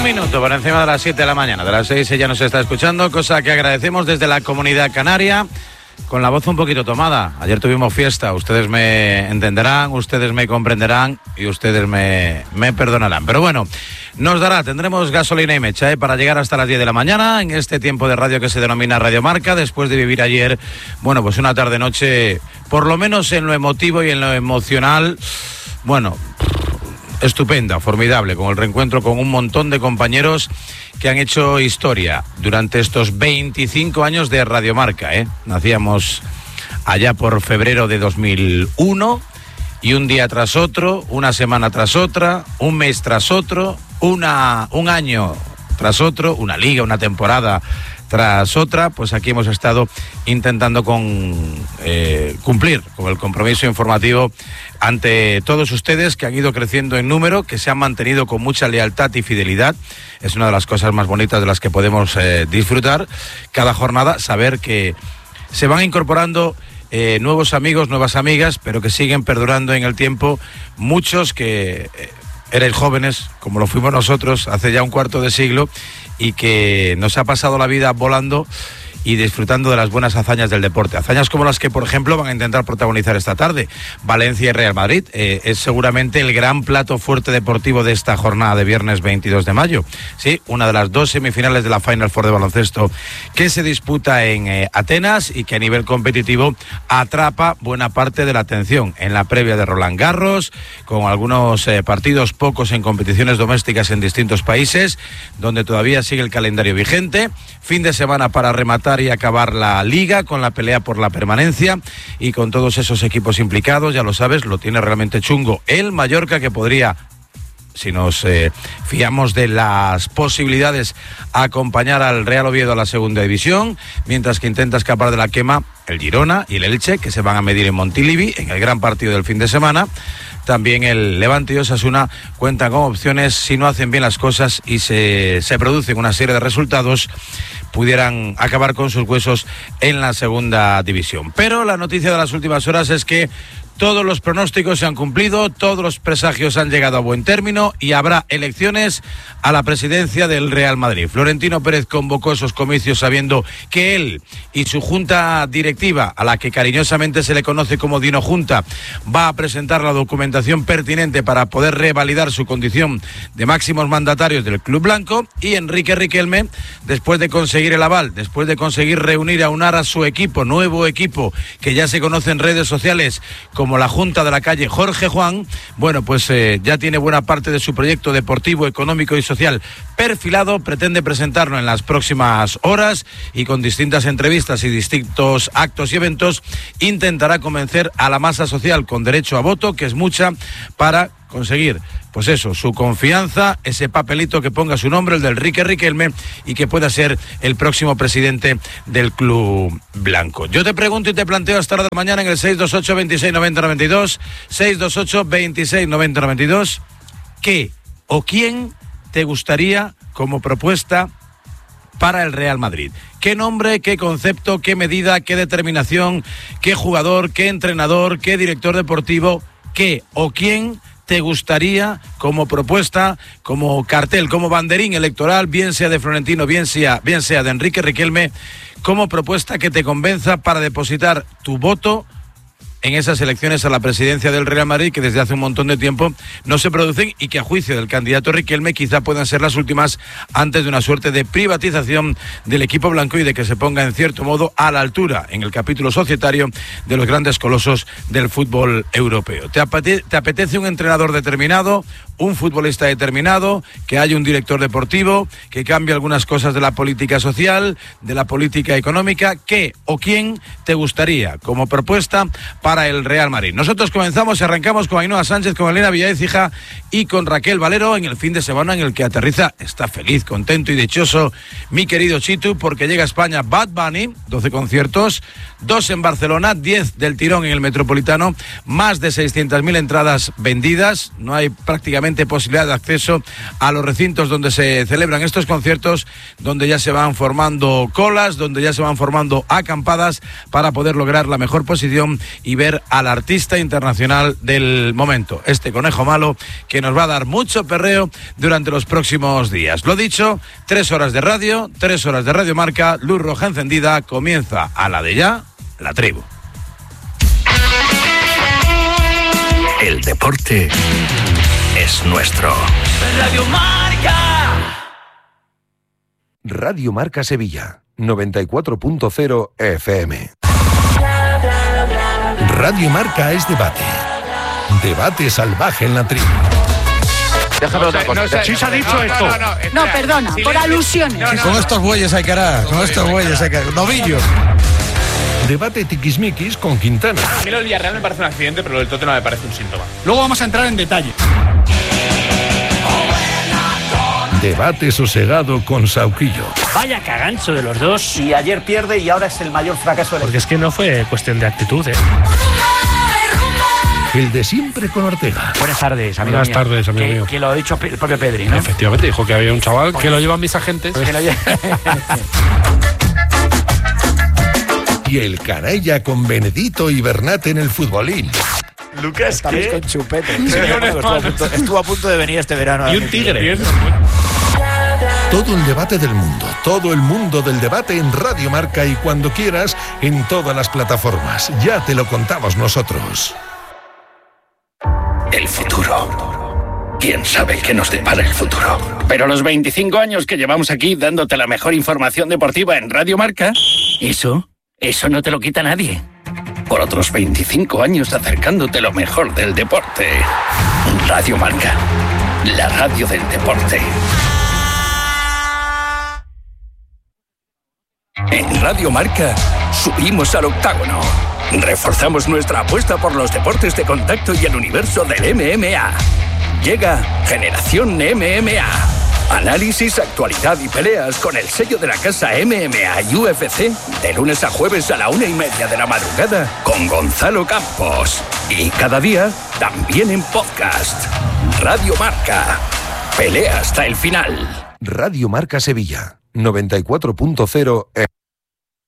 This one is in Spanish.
minuto por encima de las 7 de la mañana. De las 6 ella nos está escuchando, cosa que agradecemos desde la Comunidad Canaria, con la voz un poquito tomada. Ayer tuvimos fiesta, ustedes me entenderán, ustedes me comprenderán y ustedes me perdonarán. Pero bueno, tendremos gasolina y mecha para llegar hasta las 10 de la mañana en este tiempo de radio que se denomina Radio Marca, después de vivir ayer, bueno, pues una tarde-noche, por lo menos en lo emotivo y en lo emocional, bueno, estupenda, formidable, con el reencuentro con un montón de compañeros que han hecho historia durante estos 25 años de Radio Marca, Nacíamos allá por febrero de 2001 y un día tras otro, una semana tras otra, un mes tras otro, un año tras otro, una liga, una temporada tras otra, pues aquí hemos estado intentando cumplir con el compromiso informativo ante todos ustedes, que han ido creciendo en número, que se han mantenido con mucha lealtad y fidelidad. Es una de las cosas más bonitas de las que podemos disfrutar cada jornada, saber que se van incorporando nuevos amigos, nuevas amigas, pero que siguen perdurando en el tiempo muchos que erais jóvenes, como lo fuimos nosotros hace ya un cuarto de siglo, y que nos ha pasado la vida volando y disfrutando de las buenas hazañas del deporte. Hazañas como las que, por ejemplo, van a intentar protagonizar esta tarde Valencia y Real Madrid. Es seguramente el gran plato fuerte deportivo de esta jornada de viernes 22 de mayo. Sí, una de las dos semifinales de la Final Four de baloncesto que se disputa en Atenas y que a nivel competitivo atrapa buena parte de la atención en la previa de Roland Garros, con algunos partidos, pocos en competiciones domésticas en distintos países, donde todavía sigue el calendario vigente. Fin de semana para rematar y acabar la liga con la pelea por la permanencia y con todos esos equipos implicados. Ya lo sabes, lo tiene realmente chungo el Mallorca, que podría, si nos fiamos de las posibilidades, acompañar al Real Oviedo a la segunda división, mientras que intenta escapar de la quema el Girona y el Elche, que se van a medir en Montilivi en el gran partido del fin de semana. También el Levante y Osasuna cuentan con opciones, si no hacen bien las cosas y se producen una serie de resultados, pudieran acabar con sus huesos en la segunda división. Pero la noticia de las últimas horas es que todos los pronósticos se han cumplido, todos los presagios han llegado a buen término y habrá elecciones a la presidencia del Real Madrid. Florentino Pérez convocó esos comicios sabiendo que él y su junta directiva, a la que cariñosamente se le conoce como Dino Junta, va a presentar la documentación pertinente para poder revalidar su condición de máximos mandatarios del club blanco, y Enrique Riquelme, después de conseguir el aval, después de conseguir reunir, aunar a su equipo, nuevo equipo que ya se conoce en redes sociales como la Junta de la calle Jorge Juan, bueno, pues ya tiene buena parte de su proyecto deportivo, económico y social perfilado. Pretende presentarlo en las próximas horas y con distintas entrevistas y distintos actos y eventos intentará convencer a la masa social con derecho a voto, que es mucha, para conseguir, pues eso, su confianza, ese papelito que ponga su nombre, el del Enrique Riquelme, y que pueda ser el próximo presidente del club blanco. Yo te pregunto y te planteo hasta la de mañana en el 628 26 90 92, 628 26 90 92, ¿qué o quién te gustaría como propuesta para el Real Madrid? ¿Qué nombre, qué concepto, qué medida, qué determinación, qué jugador, qué entrenador, qué director deportivo, qué o quién te gustaría como propuesta, como cartel, como banderín electoral, bien sea de Florentino, bien sea de Enrique Riquelme, como propuesta que te convenza para depositar tu voto en esas elecciones a la presidencia del Real Madrid, que desde hace un montón de tiempo no se producen y que a juicio del candidato Riquelme quizá puedan ser las últimas antes de una suerte de privatización del equipo blanco y de que se ponga en cierto modo a la altura en el capítulo societario de los grandes colosos del fútbol europeo. ¿Te apetece un entrenador determinado, un futbolista determinado, que haya un director deportivo, que cambie algunas cosas de la política social, de la política económica? ¿Qué o quién te gustaría como propuesta para el Real Madrid? Nosotros comenzamos y arrancamos con Ainhoa Sánchez, con Elena Villaécija y con Raquel Valero en el fin de semana en el que aterriza, está feliz, contento y dichoso mi querido Chitu, porque llega a España Bad Bunny, 12 conciertos, 2 en Barcelona, 10 del tirón en el Metropolitano, más de 600.000 entradas vendidas. No hay prácticamente posibilidad de acceso a los recintos donde se celebran estos conciertos, donde ya se van formando colas, donde ya se van formando acampadas para poder lograr la mejor posición y ver al artista internacional del momento, este conejo malo que nos va a dar mucho perreo durante los próximos días. Lo dicho, 3 horas de radio, 3 horas de Radio Marca, luz roja encendida, comienza a la de ya, la tribu. El deporte es nuestro. Radio Marca. Radio Marca Sevilla, 94.0 FM. Radio Marca es debate. Debate salvaje en la tribu. Déjame otra cosa. Sí se ha dicho esto. No, perdona, por alusiones. Con estos bueyes hay que hará, con estos bueyes hay que hará. Novillo. Debate tiquismiquis con Quintana. A mí lo del Villarreal me parece un accidente, pero lo del Tottenham me parece un síntoma. Luego vamos a entrar en detalle. Debate sosegado con Sauquillo. Vaya cagancho de los dos. Y ayer pierde y ahora es el mayor fracaso del... Porque es que no fue cuestión de actitud, ¿eh? El de siempre con Ortega. Buenas tardes, amigo. Buenas tardes, amigo mío. Que lo ha dicho el propio Pedri, ¿no? Efectivamente, dijo que había un chaval que lo llevan mis agentes. Y el canalla con Benedito y Bernat en el futbolín. Lucas, estamos con chupete. Sí, estuvo a punto de venir este verano. Y un tigre. Todo el debate del mundo, todo el mundo del debate en Radio Marca y cuando quieras en todas las plataformas. Ya te lo contamos nosotros. El futuro. ¿Quién sabe qué nos depara el futuro? Pero los 25 años que llevamos aquí dándote la mejor información deportiva en Radio Marca, eso no te lo quita nadie. Por otros 25 años acercándote lo mejor del deporte. Radio Marca, la radio del deporte. En Radio Marca subimos al octágono. Reforzamos nuestra apuesta por los deportes de contacto y el universo del MMA. Llega Generación MMA. Análisis, actualidad y peleas con el sello de la casa MMA y UFC de lunes a jueves a la 1:30 de la madrugada con Gonzalo Campos. Y cada día también en podcast. Radio Marca. Pelea hasta el final. Radio Marca Sevilla, 94.0